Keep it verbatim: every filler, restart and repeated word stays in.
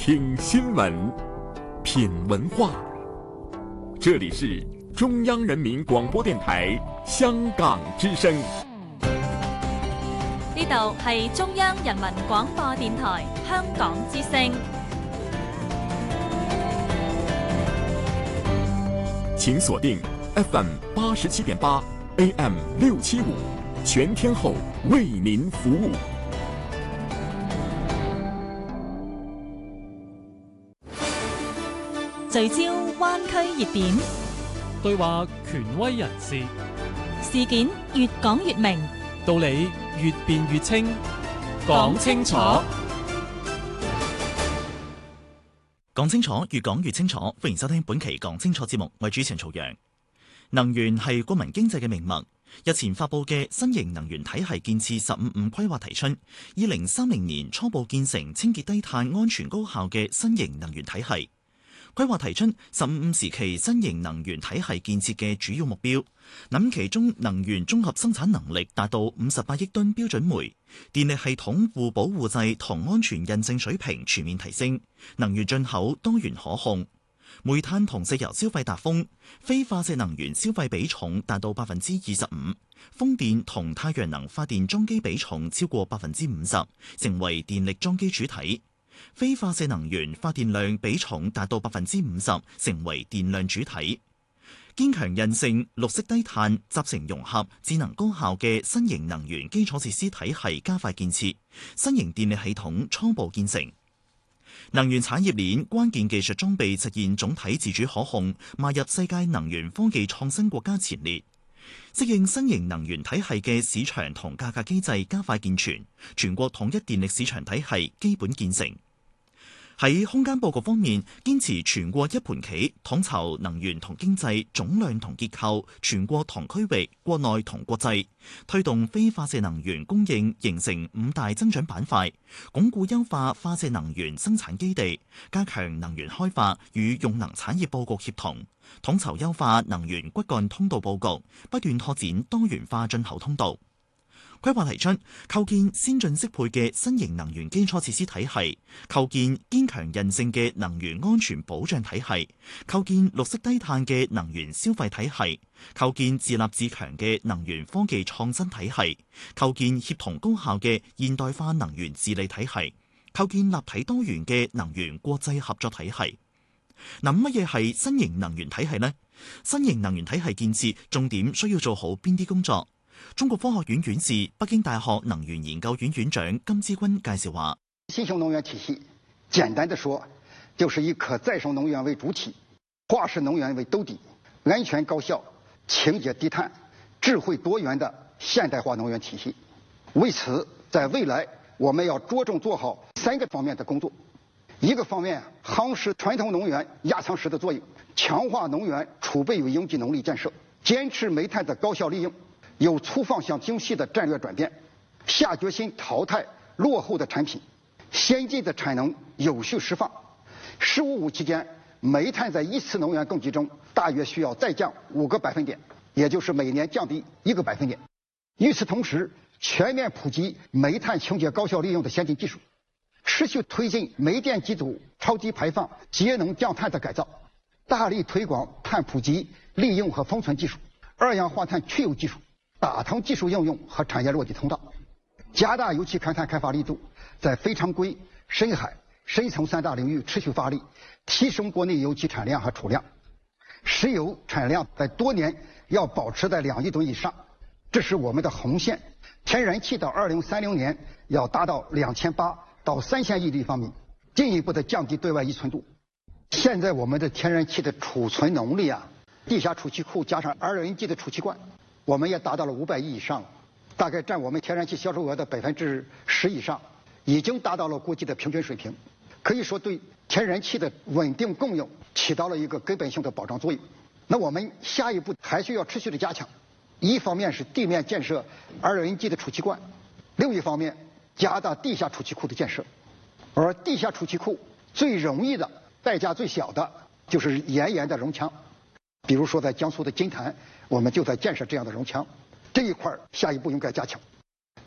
听新闻，品文化。这里是中央人民廣播電台香港之聲。 呢度係中央人民廣播電台香港之聲。 請鎖定 F M 八十七點八 A M 六七五，全天候為您服務。 聚焦灣區熱點， 對話權威人士， 事件越講越明， 道理越辯越清，講清楚， 講清楚，越講越清楚。歡迎收聽本期講清楚節目，我係主持人曹陽。能源係國民經濟嘅命脈。日前發佈嘅新型能源體系建設十五五規劃提出，二零三零年初步建成清潔低碳、安全高效嘅新型能源體系。規劃提出十五五時期新型能源體系建設嘅主要目標，諗其中能源綜合生產能力達到五十八億噸標準煤，電力系統互保互濟同安全認證水平全面提升，能源進口多元可控，煤炭同石油消費達峰，非化石能源消費比重達到百分之二十五，風電同太陽能發電裝機比重超過百分之五十，成為電力裝機主體。非化石能源發電量比重達到百分之五十，成為電量主體。堅強韌性、綠色低碳、集成融合、智能高效嘅新型能源基礎設施體系加快建設，新型電力系統初步建成。能源產業鏈關鍵技術裝備實現總體自主可控，邁入世界能源科技創新國家前列。適應新型能源體系嘅市場同價格機制加快健全，全國統一電力市場體系基本建成。喺空間佈局方面，堅持全國一盤棋，統籌能源同經濟總量同結構，全國同區域、國內同國際，推動非化石能源供應形成五大增長板塊，鞏固優化化石能源生產基地，加強能源開發與用能產業佈局協同，統籌優化能源骨幹通道佈局，不斷拓展多元化進口通道。規劃提出構建先進適配嘅新型能源基礎設施體系，構建堅強韌性嘅能源安全保障體系，構建綠色低碳嘅能源消費體系，構建自立自強嘅能源科技創新體系，構建協同高效嘅現代化能源治理體系，構建立體多元嘅能源國際合作體系。嗱，乜嘢係新型能源體系呢？新型能源體系建設重點需要做好邊啲工作？中國科學院院士、北京大學能源研究院院長金之君介紹話： 新型能源體系，簡單的說，就是以可再生能源為主體，化石能源為兜底，安全高效、清潔低碳、智慧多元的現代化能源體系。為此，在未來我們要着重做好三個方面的工作。一個方面，夯實傳統能源壓艙石的作用，強化能源儲備與應急能力建設，堅持煤炭的高效利用，有粗放向精細的戰略轉變，下決心淘汰落後的產品，先進的產能有序釋放。十五五期間，煤炭在一次能源供給中大約需要再降五個百分點，也就是每年降低一個百分點。與此同時，全面普及煤炭清潔高效利用的先進技術，持續推進煤電機組超低排放、節能降碳的改造，大力推廣碳捕集、利用和封存技術、二氧化碳去油技術、打通技術應用和產業落地通道，加大油氣勘探開發力度，在非常規、深海、深層三大領域持續發力，提升國內油氣產量和儲量。石油產量在多年要保持在兩億噸以上，這是我們的紅線。天然氣到二零三零年要達到兩千八到三千億立方米，進一步的降低對外依存度。現在我們的天然氣的儲存能力啊，地下儲氣庫加上 二 N G 的儲氣罐，我們也達到了五百億以上，大概佔我們天然氣銷售額的百分之十以上，已經達到了國際的平均水平，可以說對天然氣的穩定供應起到了一個根本性的保障作用。那我們下一步還需要持續的加強，一方面是地面建設 二 N G 的儲氣罐，另一方面加大地下儲氣庫的建設。而地下儲氣庫最容易的、代價最小的就是岩鹽的熔牆，比如說在江蘇的金壇，我們就在建設這樣的熔牆，這一塊下一步應該加強。